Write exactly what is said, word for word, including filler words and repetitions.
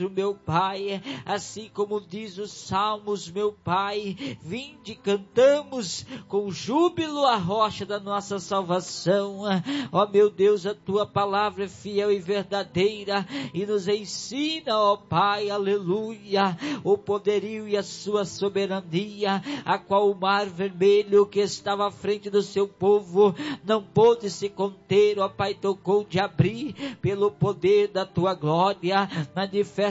meu Pai, assim como diz os Salmos, meu Pai, vinde, cantamos com júbilo a rocha da nossa salvação. Ó meu Deus, a tua palavra é fiel e verdadeira e nos ensina, ó Pai, aleluia, o poderio e a sua soberania, a qual o mar vermelho que estava à frente do seu povo não pôde se conter, ó Pai, tocou de abrir pelo poder da tua glória. Manifesta